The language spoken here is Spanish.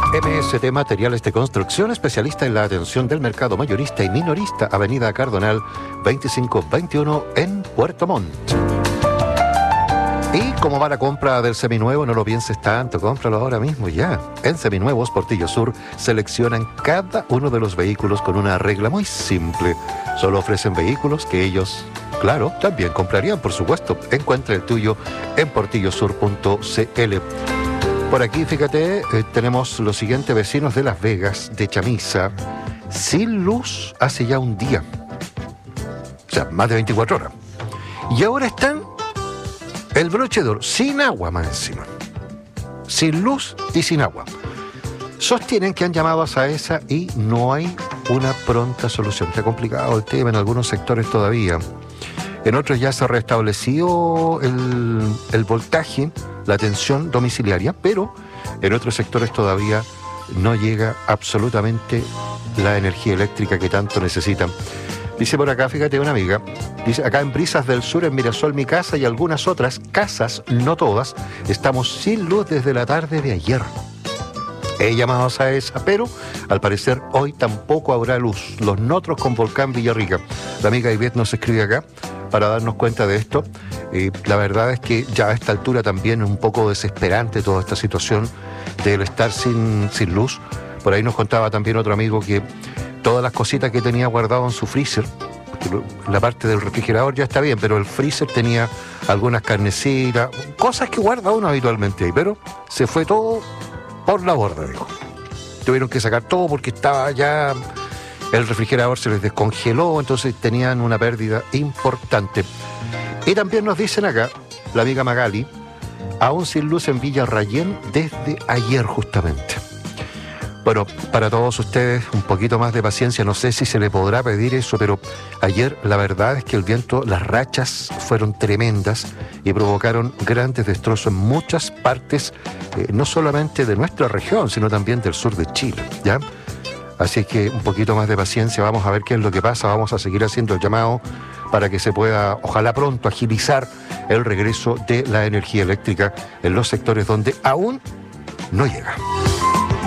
MST Materiales de Construcción, especialista en la atención del mercado mayorista y minorista, Avenida Cardonal 2521 en Puerto Montt. Y como va la compra del seminuevo, no lo pienses tanto, cómpralo ahora mismo ya. En Seminuevos Portillo Sur seleccionan cada uno de los vehículos con una regla muy simple. Solo ofrecen vehículos que ellos, claro, también comprarían, por supuesto. Encuentra el tuyo en portillosur.cl. Por aquí, fíjate, tenemos los siguientes vecinos de Las Vegas, de Chamisa, sin luz hace ya un día. O sea, más de 24 horas. Y ahora están el broche de oro, sin agua más encima. Sin luz y sin agua. Sostienen que han llamado a SAESA y no hay una pronta solución. Está complicado el tema en algunos sectores todavía. En otros ya se ha restablecido el voltaje, la tensión domiciliaria, pero en otros sectores todavía no llega absolutamente la energía eléctrica que tanto necesitan. Dice por acá, fíjate, una amiga, dice, acá en Brisas del Sur, en Mirasol, mi casa y algunas otras casas, no todas, estamos sin luz desde la tarde de ayer. He llamado a SAESA, pero al parecer hoy tampoco habrá luz. Los Notros con Volcán Villarrica. La amiga Ivette nos escribe acá para darnos cuenta de esto. La verdad es que ya a esta altura también es un poco desesperante toda esta situación del estar sin luz. Por ahí nos contaba también otro amigo que todas las cositas que tenía guardado en su freezer, la parte del refrigerador ya está bien, pero el freezer tenía algunas carnecitas, cosas que guarda uno habitualmente ahí, pero se fue todo por la borda, dijo. Tuvieron que sacar todo porque estaba ya, el refrigerador se les descongeló, entonces tenían una pérdida importante. Y también nos dicen acá, la amiga Magali, aún sin luz en Villa Rayén desde ayer justamente. Bueno, para todos ustedes un poquito más de paciencia, no sé si se le podrá pedir eso, pero ayer la verdad es que el viento, las rachas fueron tremendas y provocaron grandes destrozos en muchas partes, no solamente de nuestra región, sino también del sur de Chile, ¿ya? Así que un poquito más de paciencia, vamos a ver qué es lo que pasa, vamos a seguir haciendo el llamado para que se pueda, ojalá pronto, agilizar el regreso de la energía eléctrica en los sectores donde aún no llega.